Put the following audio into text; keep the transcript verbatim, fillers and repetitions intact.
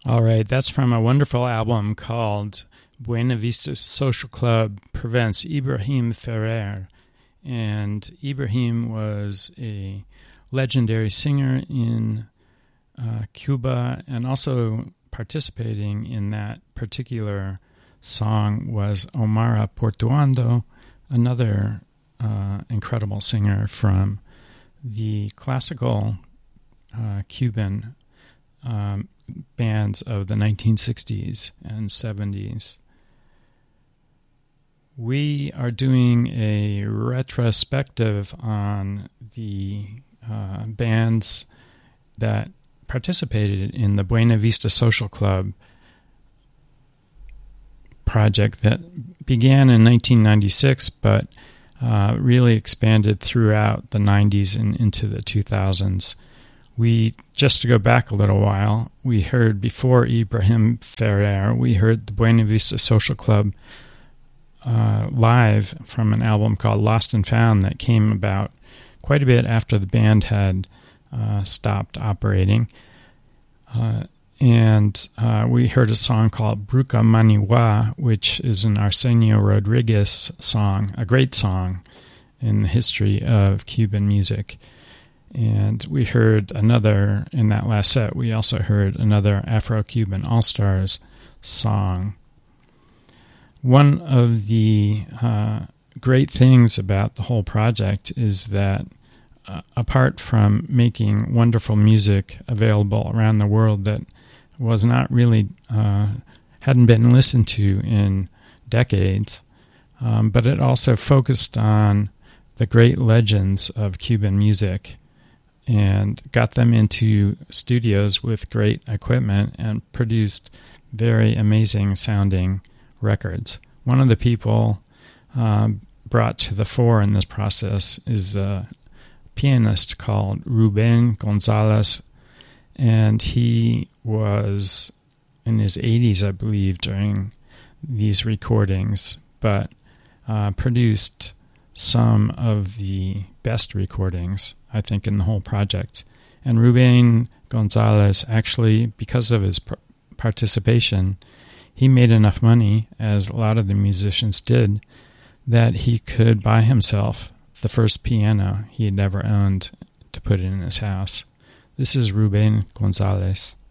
All right, that's from a wonderful album called Buena Vista Social Club Presents Ibrahim Ferrer. And Ibrahim was a legendary singer in uh, Cuba, and also participating in that particular song was Omar Portuondo, another uh, incredible singer from the classical uh, Cuban um, bands of the nineteen sixties and seventies. We are doing a retrospective on the uh, bands that participated in the Buena Vista Social Club project that began in nineteen ninety-six, but uh, really expanded throughout the nineties and into the two thousands. We, just to go back a little while, we heard before Ibrahim Ferrer, we heard the Buena Vista Social Club uh, live from an album called Lost and Found that came about quite a bit after the band had uh, stopped operating. Uh, and uh, we heard a song called Bruca Maniwa, which is an Arsenio Rodriguez song, a great song in the history of Cuban music. And we heard another, in that last set, we also heard another Afro-Cuban All-Stars song. One of the uh, great things about the whole project is that uh, apart from making wonderful music available around the world that was not really, uh, hadn't been listened to in decades, um, but it also focused on the great legends of Cuban music and got them into studios with great equipment and produced very amazing sounding records. One of the people uh, brought to the fore in this process is a pianist called Ruben Gonzalez, and he was in his eighties, I believe, during these recordings, but uh, produced some of the best recordings, I think, in the whole project. And Ruben Gonzalez, actually, because of his pr- participation, he made enough money, as a lot of the musicians did, that he could buy himself the first piano he had ever owned to put in his house. This is Ruben Gonzalez.